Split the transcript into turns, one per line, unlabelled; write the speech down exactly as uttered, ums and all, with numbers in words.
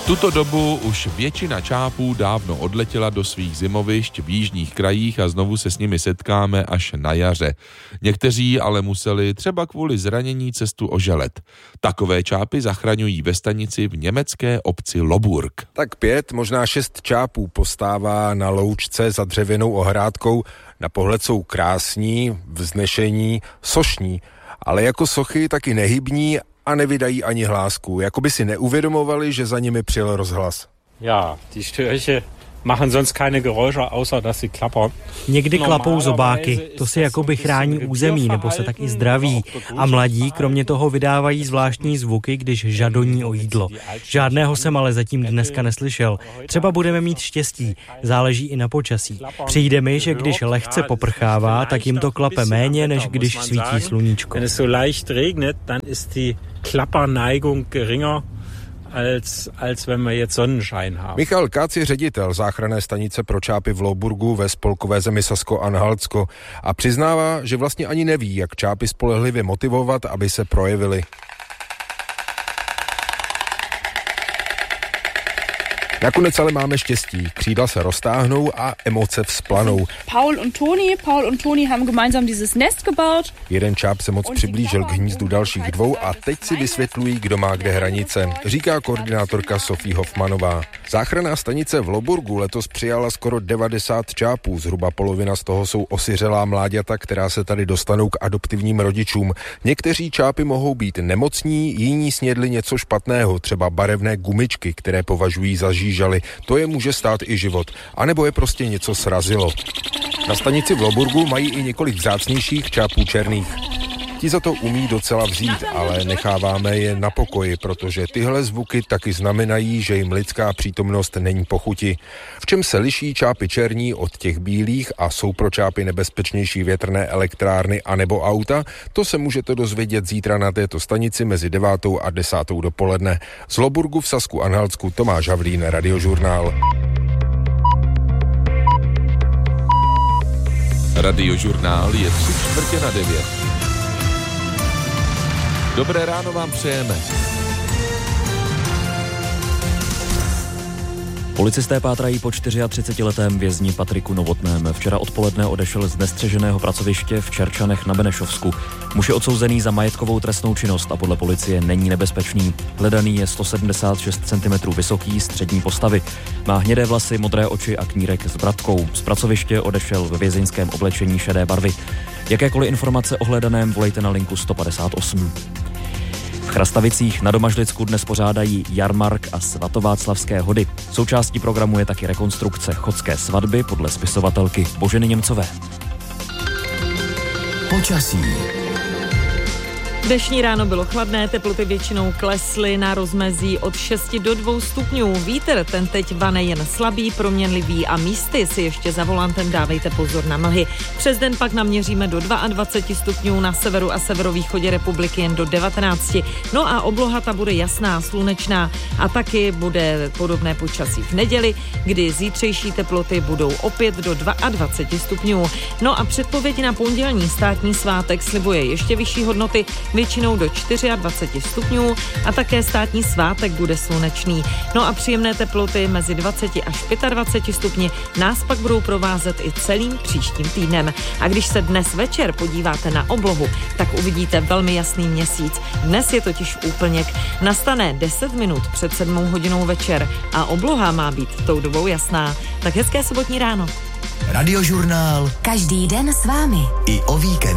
V tuto dobu už většina čápů dávno odletěla do svých zimovišť v jižních krajích a znovu se s nimi setkáme až na jaře. Někteří ale museli třeba kvůli zranění cestu oželet. Takové čápy zachraňují ve stanici v německé obci Loburg.
Tak pět, možná šest čápů postává na loučce za dřevěnou ohrádkou. Na pohled jsou krásní, vznešení, sošní, ale jako sochy taky nehybní a nevydají ani hlásku, jako by si neuvědomovali, že za nimi přijel rozhlas.
Ja, die Störche machen sonst keine Geräusche, außer dass sie klappern.
Někdy klapou zobáky, to si jakoby chrání území, nebo se tak i zdraví. A mladí kromě toho vydávají zvláštní zvuky, když žadoní o jídlo. Žádného jsem ale zatím dneska neslyšel. Třeba budeme mít štěstí, záleží i na počasí. Přijde mi, že když lehce poprchává, tak jim to klape méně, než když svítí sluníčko.
Wenn es so leicht regnet, dann ist die Klapperneigung geringer. Als, als wenn wir jetzt Sonnenschein haben.
Michal Kác je ředitel záchranné stanice pro čápy v Louburgu ve spolkové zemi Sasko-Anhaltsko a přiznává, že vlastně ani neví, jak čápy spolehlivě motivovat, aby se projevily. Nakonec ale máme štěstí. Křídla se roztáhnou a emoce vzplanou.
Paul und Toni, Paul und Toni haben gemeinsam dieses Nest gebaut.
Jeden čáp se moc přiblížil k hnízdu dalších dvou a teď si vysvětlují, kdo má kde hranice, říká koordinátorka Sofie Hoffmanová. Záchranná stanice v Loburgu letos přijala skoro devadesát čápů, zhruba polovina z toho jsou osiřelá mláďata, která se tady dostanou k adoptivním rodičům. Někteří čápy mohou být nemocní, jiní snědli něco špatného, třeba barevné gumičky, které považují za žížaly. To je může stát i život. A nebo je prostě něco srazilo. Na stanici v Loburgu mají i několik vzácnějších čápů černých. Ti za to umí docela vřít, ale necháváme je na pokoji, protože tyhle zvuky taky znamenají, že jim lidská přítomnost není po chuti. V čem se liší čápy černí od těch bílých a jsou pro čápy nebezpečnější větrné elektrárny anebo auta, to se můžete dozvědět zítra na této stanici mezi devátou a desátou dopoledne. Z Loburgu v Sasku-Anhaltsku Tomáš Havlín, Radiožurnál.
Radiožurnál je tři čtvrtě na devět. Dobré ráno vám přejeme.
Policisté pátrají po třicetičtyřletém vězni Patriku Novotném. Včera odpoledne odešel z nestřeženého pracoviště v Čerčanech na Benešovsku. Muž je odsouzený za majetkovou trestnou činnost a podle policie není nebezpečný. Hledaný je sto sedmdesát šest centimetrů vysoký, střední postavy. Má hnědé vlasy, modré oči a knírek s bratkou. Z pracoviště odešel ve vězeňském oblečení šedé barvy. Jakékoliv informace o hledaném volejte na linku sto padesát osm. V Chrastavicích na Domažlicku dnes pořádají jarmark a svatováclavské hody. Součástí programu je taky rekonstrukce chodské svatby podle spisovatelky Boženy Němcové.
Počasí.
Dnešní ráno bylo chladné, teploty většinou klesly na rozmezí od šesti do dvou stupňů. Vítr ten teď vane jen slabý, proměnlivý a místy si ještě za volantem dávejte pozor na mlhy. Přes den pak naměříme do dvacet dva stupňů, na severu a severovýchodě republiky jen do devatenácti. No a obloha ta bude jasná, slunečná a taky bude podobné počasí v neděli, kdy zítřejší teploty budou opět do dvacet dva stupňů. No a předpověď na pondělní státní svátek slibuje ještě vyšší hodnoty, většinou do dvacet čtyři stupňů a také státní svátek bude slunečný. No a příjemné teploty mezi dvacet až dvacet pět stupni nás pak budou provázet i celým příštím týdnem. A když se dnes večer podíváte na oblohu, tak uvidíte velmi jasný měsíc. Dnes je totiž úplněk. Nastane deset minut před sedmou hodinou večer a obloha má být tou dobou jasná. Tak hezké sobotní ráno.
Radiožurnál.
Každý den s vámi.
I o víkendu.